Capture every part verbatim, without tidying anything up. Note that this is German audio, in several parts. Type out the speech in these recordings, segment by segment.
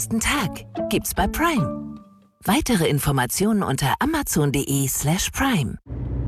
nächsten Tag gibt's bei Prime. Weitere Informationen unter amazon.de slash prime.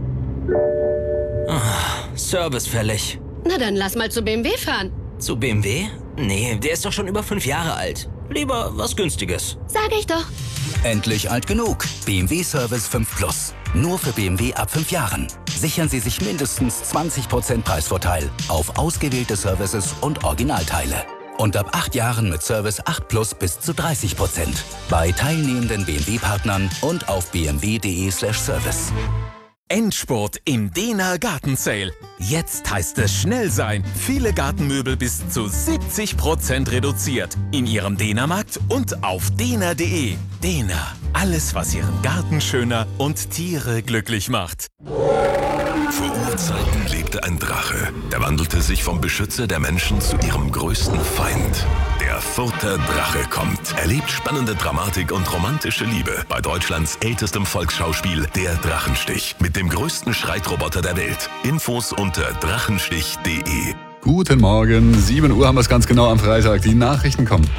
Oh, Service fällig. Na dann lass mal zu B M W fahren. Zu B M W? Nee, der ist doch schon über fünf Jahre alt. Lieber was Günstiges. Sag ich doch. Endlich alt genug. B M W Service fünf Plus. Nur für B M W ab fünf Jahren. Sichern Sie sich mindestens zwanzig Prozent Preisvorteil auf ausgewählte Services und Originalteile. Und ab acht Jahren mit Service acht Plus bis zu dreißig Prozent. Bei teilnehmenden B M W-Partnern und auf b m w punkt d e slash service. Endspurt im Dena Garten Sale. Jetzt heißt es schnell sein. Viele Gartenmöbel bis zu siebzig Prozent reduziert. In Ihrem Dena-Markt und auf dena punkt de. Dena. Alles, was Ihren Garten schöner und Tiere glücklich macht. Vor Urzeiten lebte ein Drache. Der wandelte sich vom Beschützer der Menschen zu ihrem größten Feind. Der Further Drache kommt. Erlebt spannende Dramatik und romantische Liebe bei Deutschlands ältestem Volksschauspiel Der Drachenstich mit dem größten Streitroboter der Welt. Infos unter drachenstich punkt de. Guten Morgen, sieben Uhr haben wir es ganz genau am Freitag. Die Nachrichten kommen.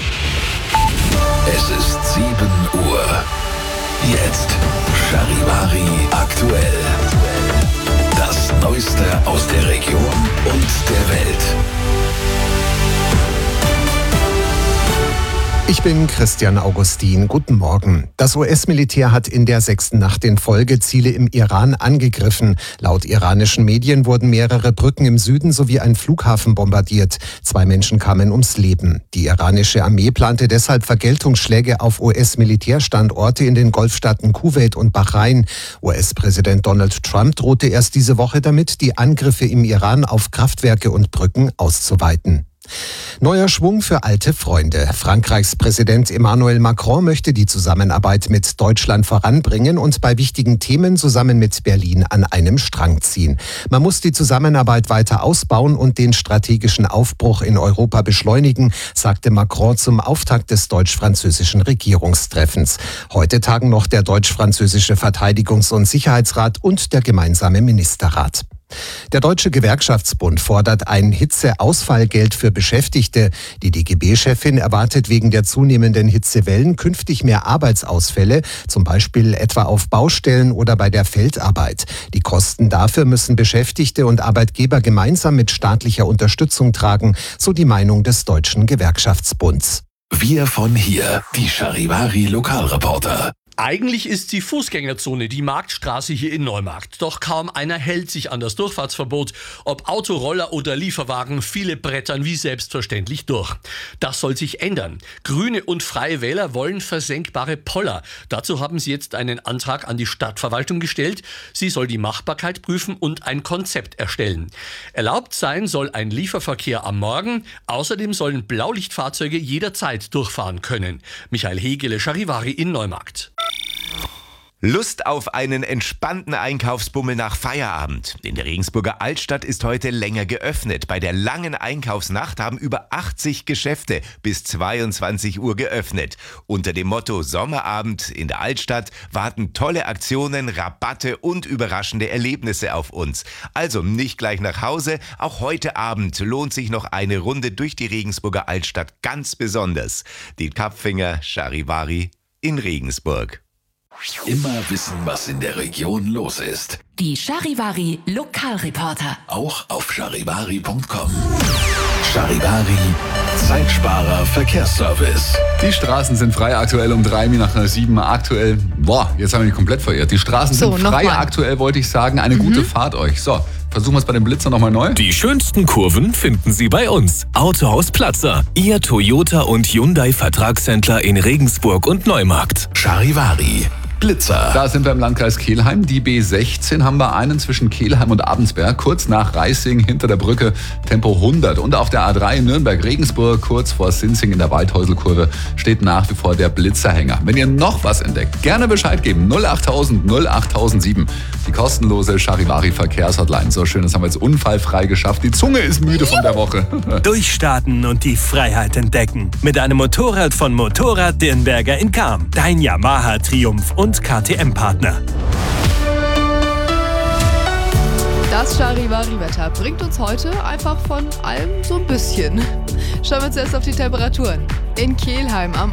Es ist sieben Uhr. Jetzt Charivari aktuell. Das Neueste aus der Region und der Welt. Ich bin Christian Augustin. Guten Morgen. Das U S-Militär hat in der sechsten Nacht in Folge Ziele im Iran angegriffen. Laut iranischen Medien wurden mehrere Brücken im Süden sowie ein Flughafen bombardiert. Zwei Menschen kamen ums Leben. Die iranische Armee plante deshalb Vergeltungsschläge auf U S-Militärstandorte in den Golfstaaten Kuwait und Bahrain. U S-Präsident Donald Trump drohte erst diese Woche damit, die Angriffe im Iran auf Kraftwerke und Brücken auszuweiten. Neuer Schwung für alte Freunde. Frankreichs Präsident Emmanuel Macron möchte die Zusammenarbeit mit Deutschland voranbringen und bei wichtigen Themen zusammen mit Berlin an einem Strang ziehen. Man muss die Zusammenarbeit weiter ausbauen und den strategischen Aufbruch in Europa beschleunigen, sagte Macron zum Auftakt des deutsch-französischen Regierungstreffens. Heute tagen noch der deutsch-französische Verteidigungs- und Sicherheitsrat und der gemeinsame Ministerrat. Der Deutsche Gewerkschaftsbund fordert ein Hitzeausfallgeld für Beschäftigte. Die D G B-Chefin erwartet wegen der zunehmenden Hitzewellen künftig mehr Arbeitsausfälle, zum Beispiel etwa auf Baustellen oder bei der Feldarbeit. Die Kosten dafür müssen Beschäftigte und Arbeitgeber gemeinsam mit staatlicher Unterstützung tragen, so die Meinung des Deutschen Gewerkschaftsbunds. Wir von hier, die Charivari Lokalreporter. Eigentlich ist die Fußgängerzone die Marktstraße hier in Neumarkt. Doch kaum einer hält sich an das Durchfahrtsverbot. Ob Auto, Roller oder Lieferwagen, viele brettern wie selbstverständlich durch. Das soll sich ändern. Grüne und Freie Wähler wollen versenkbare Poller. Dazu haben sie jetzt einen Antrag an die Stadtverwaltung gestellt. Sie soll die Machbarkeit prüfen und ein Konzept erstellen. Erlaubt sein soll ein Lieferverkehr am Morgen. Außerdem sollen Blaulichtfahrzeuge jederzeit durchfahren können. Michael Hegele, Charivari in Neumarkt. Lust auf einen entspannten Einkaufsbummel nach Feierabend. In der Regensburger Altstadt ist heute länger geöffnet. Bei der langen Einkaufsnacht haben über achtzig Geschäfte bis zweiundzwanzig Uhr geöffnet. Unter dem Motto Sommerabend in der Altstadt warten tolle Aktionen, Rabatte und überraschende Erlebnisse auf uns. Also nicht gleich nach Hause, auch heute Abend lohnt sich noch eine Runde durch die Regensburger Altstadt ganz besonders. Die Kapfinger Charivari in Regensburg. Immer wissen, was in der Region los ist. Die Charivari Lokalreporter. Auch auf charivari punkt com. Charivari, Zeitsparer Verkehrsservice. Die Straßen sind frei aktuell um drei nach sieben aktuell. Boah, jetzt haben wir mich komplett verirrt. Die Straßen So, sind frei noch mal. aktuell, wollte ich sagen. Eine Mhm. gute Fahrt euch. So, versuchen wir es bei dem Blitzer nochmal neu. Die schönsten Kurven finden Sie bei uns. Autohaus Platzer. Ihr Toyota und Hyundai Vertragshändler in Regensburg und Neumarkt. Charivari. Blitzer. Da sind wir im Landkreis Kelheim. Die B sechzehn haben wir einen zwischen Kelheim und Abensberg, kurz nach Reising hinter der Brücke, Tempo hundert. Und auf der A drei Nürnberg-Regensburg, kurz vor Sinzing in der Waldhäuselkurve, steht nach wie vor der Blitzerhänger. Wenn ihr noch was entdeckt, gerne Bescheid geben. null achttausend null achttausendsieben. Die kostenlose Charivari-Verkehrshotline. So schön, das haben wir jetzt unfallfrei geschafft. Die Zunge ist müde von der Woche. Durchstarten und die Freiheit entdecken. Mit einem Motorrad von Motorrad Dirnberger in Cham. Dein Yamaha Triumph und K T M-Partner. Das Charivari-Wetter bringt uns heute einfach von allem so ein bisschen. Schauen wir zuerst auf die Temperaturen. In Kelheim am